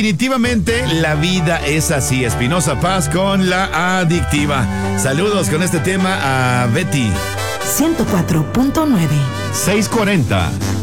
Definitivamente la vida es así. Espinosa Paz con La Adictiva. Saludos con este tema a Betty. 104.9. 640.